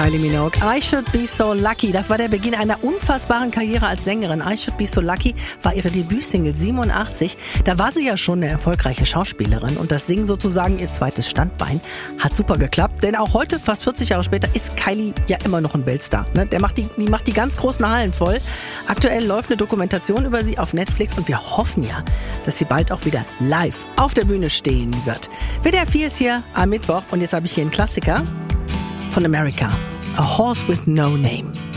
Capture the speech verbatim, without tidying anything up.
Kylie Minogue. I Should Be So Lucky. Das war der Beginn einer unfassbaren Karriere als Sängerin. I Should Be So Lucky war ihre Debütsingle siebenundachtzig. Da war sie ja schon eine erfolgreiche Schauspielerin und das Singen sozusagen ihr zweites Standbein. Hat super geklappt, denn auch heute, fast vierzig Jahre später, ist Kylie ja immer noch ein Weltstar. Ne? Der macht die, die macht die ganz großen Hallen voll. Aktuell läuft eine Dokumentation über sie auf Netflix und wir hoffen ja, dass sie bald auch wieder live auf der Bühne stehen wird. W D R vier ist hier am Mittwoch und jetzt habe ich hier einen Klassiker von America. A Horse with No Name.